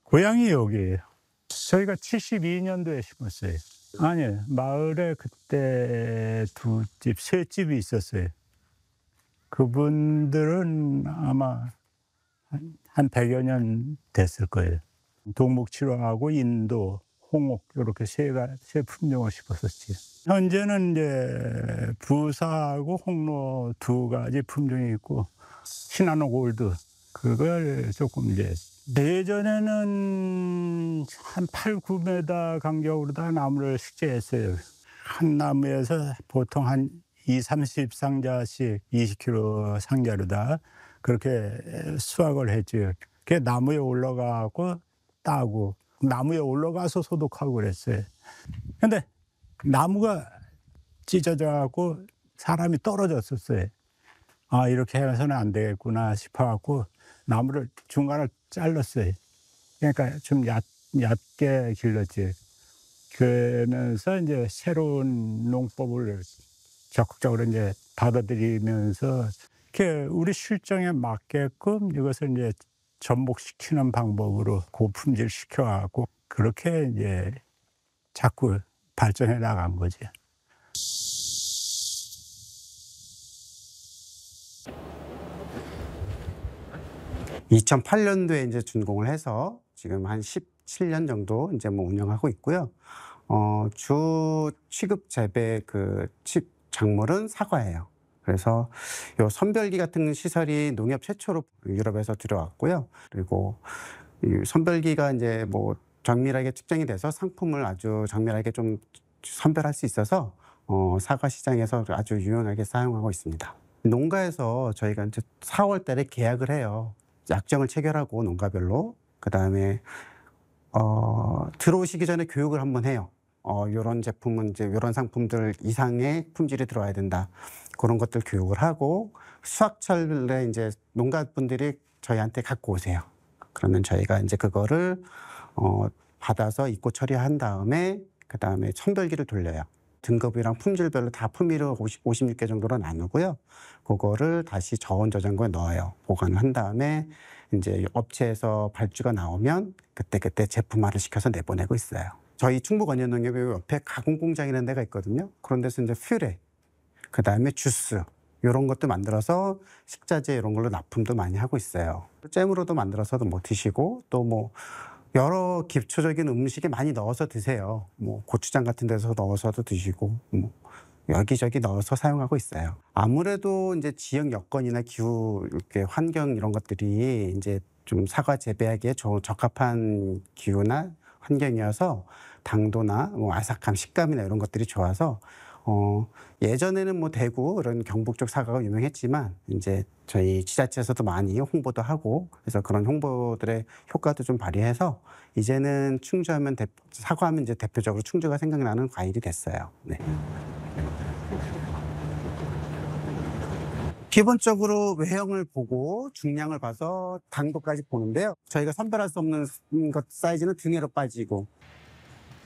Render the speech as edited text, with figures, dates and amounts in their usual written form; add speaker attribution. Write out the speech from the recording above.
Speaker 1: 고향이 여기예요. 저희가 72년도에 심었어요. 아니요. 마을에 그때 두 집, 세 집이 있었어요. 그분들은 아마 한 100여 년 됐을 거예요. 동목치료하고 인도, 홍옥 요렇게 세 품종을 심었었지. 현재는 이제 부사하고 홍로 두 가지 품종이 있고 시나노 골드 그걸 조금 이제 예전에는 한 8, 9m 간격으로 다 나무를 식재했어요. 한 나무에서 보통 한 2, 30상자씩 20kg 상자로 다 그렇게 수확을 했죠. 그 나무에 올라가고 따고 나무에 올라가서 소독하고 그랬어요. 근데 나무가 찢어져 갖고 사람이 떨어졌었어요. 아, 이렇게 해서는 안 되겠구나 싶어 갖고 나무를 중간을 잘랐어요. 그러니까 좀 얕게 길렀지. 그러면서 이제 새로운 농법을 적극적으로 이제 받아들이면서 이렇게 우리 실정에 맞게끔 이것을 이제 접목시키는 방법으로 고품질 시켜갖고 그렇게 이제 자꾸 발전해 나간 거지.
Speaker 2: (2008년도에) 이제 준공을 해서 지금 한 17년 정도 이제 뭐 운영하고 있고요. 주 취급 재배 작물은 사과예요. 그래서 요 선별기 같은 시설이 농협 최초로 유럽에서 들여왔고요. 그리고 이 선별기가 이제 뭐 정밀하게 측정이 돼서 상품을 아주 정밀하게 좀 선별할 수 있어서 사과 시장에서 아주 유용하게 사용하고 있습니다. 농가에서 저희가 이제 4월 달에 계약을 해요. 약정을 체결하고 농가별로 그다음에 들어오시기 전에 교육을 한번 해요. 요런 제품은 이제 요런 상품들 이상의 품질이 들어와야 된다. 그런 것들 교육을 하고 수확철에 이제 농가분들이 저희한테 갖고 오세요. 그러면 저희가 이제 그거를 받아서 입고 처리한 다음에 그다음에 선별기를 돌려요. 등급이랑 품질별로 다 품위를 56개 정도로 나누고요. 그거를 다시 저온 저장고에 넣어요. 보관을 한 다음에 이제 업체에서 발주가 나오면 그때 제품화를 시켜서 내보내고 있어요. 저희 충북 원예농협의 옆에 가공 공장이라는 데가 있거든요. 그런 데서 이제 퓨레, 그다음에 주스 이런 것도 만들어서 식자재 이런 걸로 납품도 많이 하고 있어요. 잼으로도 만들어서도 뭐 드시고 또 뭐 여러 기초적인 음식에 많이 넣어서 드세요. 뭐 고추장 같은 데서 넣어서도 드시고 뭐 여기저기 넣어서 사용하고 있어요. 아무래도 이제 지역 여건이나 기후 이렇게 환경 이런 것들이 이제 좀 사과 재배하기에 적합한 기후나 환경이어서 당도나 뭐 아삭함, 식감이나 이런 것들이 좋아서 예전에는 뭐 대구 이런 경북 쪽 사과가 유명했지만 이제 저희 지자체에서도 많이 홍보도 하고 그래서 그런 홍보들의 효과도 좀 발휘해서 이제는 충주하면 사과하면 이제 대표적으로 충주가 생각나는 과일이 됐어요. 네. 기본적으로 외형을 보고 중량을 봐서 당도까지 보는데요. 저희가 선별할 수 없는 것 사이즈는 등에로 빠지고